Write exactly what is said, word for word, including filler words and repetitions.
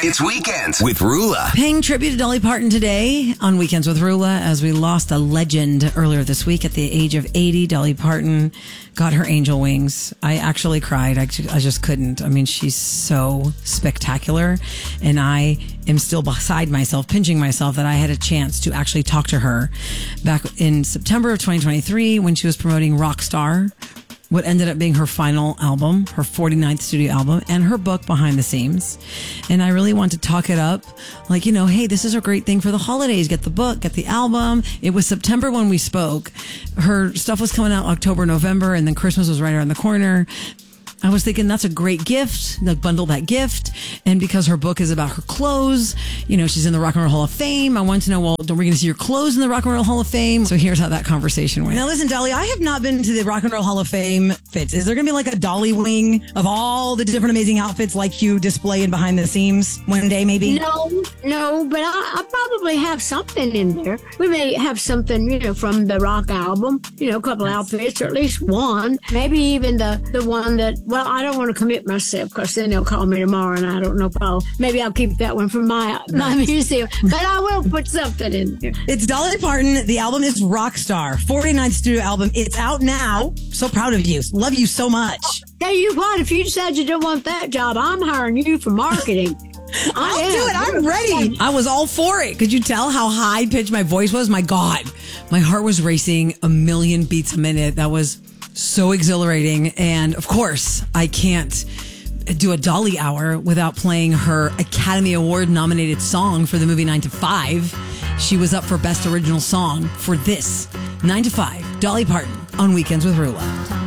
It's Weekends with Rula. Paying tribute to Dolly Parton today on Weekends with Rula as we lost a legend earlier this week at the age of eighty. Dolly Parton got her angel wings. I actually cried. I, I just couldn't. I mean, she's so spectacular. And I am still beside myself, pinching myself that I had a chance to actually talk to her back in September of twenty twenty-three when she was promoting Rockstar, what ended up being her final album, her forty-ninth studio album, and her book, Behind the Seams. And I really want to talk it up. Like, you know, hey, this is a great thing for the holidays. Get the book, get the album. It was September when we spoke. Her stuff was coming out October, November, and then Christmas was right around the corner. I was thinking that's a great gift, like bundle that gift. And because her book is about her clothes, you know, she's in the Rock and Roll Hall of Fame. I want to know, well, are we going to see your clothes in the Rock and Roll Hall of Fame? So here's how that conversation went. Now listen, Dolly, I have not been to the Rock and Roll Hall of Fame fits. Is there going to be like a Dolly wing of all the different amazing outfits like you display in Behind the Seams one day maybe? No, no, but I, I probably have something in there. We may have something, you know, from the rock album, you know, a couple outfits or at least one. Maybe even the, the one that, well, I don't want to commit myself because then they'll call me tomorrow and I don't know if I'll, maybe I'll keep that one for my, my museum, but I will put something in there. It's Dolly Parton. The album is Rockstar, forty-ninth studio album. It's out now. So proud of you. Love you so much. Tell you what, if you decide you don't want that job, I'm hiring you for marketing. I'll am. do it. I'm ready. I was all for it. Could you tell how high pitched my voice was? My God, my heart was racing a million beats a minute. That was so exhilarating. And of course, I can't do a Dolly hour without playing her Academy Award nominated song for the movie nine to five. She was up for Best Original Song for this nine to five. Dolly Parton on Weekends with Rula.